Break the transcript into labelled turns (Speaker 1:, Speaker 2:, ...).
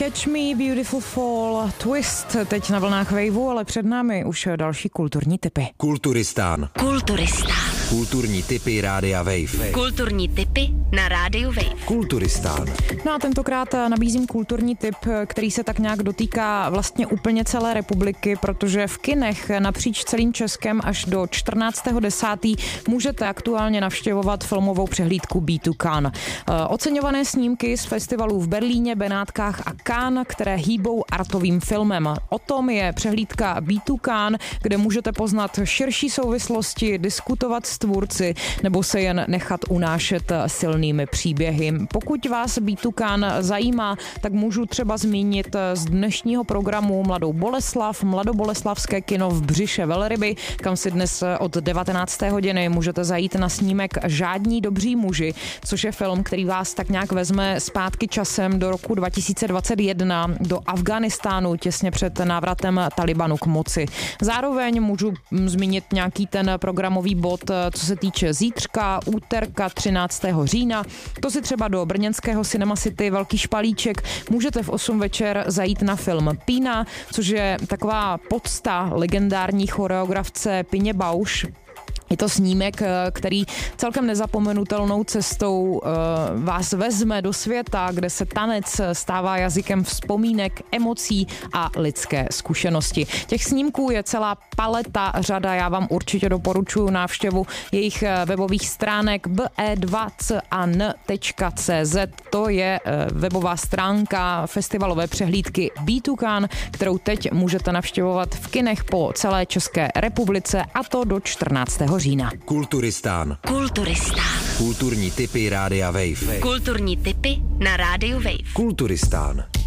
Speaker 1: Catch Me, Beautiful Fall, Twist, teď na vlnách Waveu, ale před námi už další kulturní tipy.
Speaker 2: Kulturistán. Kulturní tipy Rádia Wave.
Speaker 3: Kulturní tipy na Rádiu Wave.
Speaker 2: Kulturistán.
Speaker 1: No a tentokrát nabízím kulturní tip, který se tak nějak dotýká vlastně úplně celé republiky, protože v kinech napříč celým Českem až do 14.10. můžete aktuálně navštěvovat filmovou přehlídku B2 Cannes. Oceňované snímky z festivalů v Berlíně, Benátkách a Cannes, které hýbou artovým filmem. O tom je přehlídka B2 Cannes, kde můžete poznat širší souvislosti, diskutovat s tvůrci nebo se jen nechat unášet silnými příběhy. Pokud vás B2 Cannes zajímá, tak můžu třeba zmínit z dnešního programu Mladoboleslavské kino v Břiše velryby, kam si dnes od 19. hodiny můžete zajít na snímek Žádní dobří muži, což je film, který vás tak nějak vezme zpátky časem do roku 2021 do Afghánistánu těsně před návratem Talibanu k moci. Zároveň můžu zmínit nějaký ten programový bod, co se týče zítřka, úterka 13. října. To si třeba do brněnského Cinema City Velký špalíček můžete v 8 večer zajít na film Pína, což je taková podsta legendární choreografce Pině Bausch. Je to snímek, který celkem nezapomenutelnou cestou vás vezme do světa, kde se tanec stává jazykem vzpomínek, emocí a lidské zkušenosti. Těch snímků je celá paleta, řada, já vám určitě doporučuji návštěvu jejich webových stránek be2can.cz. To je webová stránka festivalové přehlídky B2 Cannes, kterou teď můžete navštěvovat v kinech po celé České republice, a to do 14. října.
Speaker 2: Kulturistán. Kulturní tipy Rádia Wave.
Speaker 3: Kulturní tipy na Rádiu Wave.
Speaker 2: Kulturistán.